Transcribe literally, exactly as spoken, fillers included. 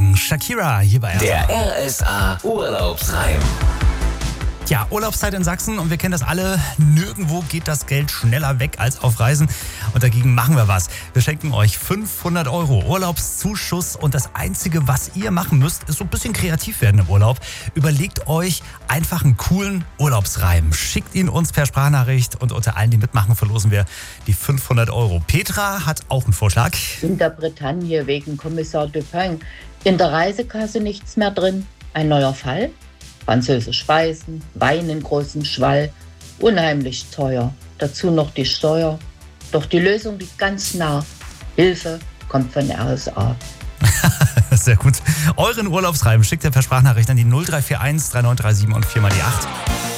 Morgen. Shakira hier bei R S A. Der R S A Urlaubsreim. Ja, Urlaubszeit in Sachsen und wir kennen das alle. Nirgendwo geht das Geld schneller weg als auf Reisen. Und dagegen machen wir was. Wir schenken euch fünfhundert Euro Urlaubszuschuss. Und das Einzige, was ihr machen müsst, ist so ein bisschen kreativ werden im Urlaub. Überlegt euch einfach einen coolen Urlaubsreim. Schickt ihn uns per Sprachnachricht und unter allen, die mitmachen, verlosen wir die fünfhundert Euro. Petra hat auch einen Vorschlag. In der Bretagne wegen Kommissar Dupin. In der Reisekasse nichts mehr drin. Ein neuer Fall? Französische Speisen, Wein in großem Schwall, unheimlich teuer. Dazu noch die Steuer. Doch die Lösung liegt ganz nah. Hilfe kommt von R S A. Sehr gut. Euren Urlaubsreim schickt ihr per Sprachnachricht an die null drei vier eins drei neun drei sieben und vier mal die acht.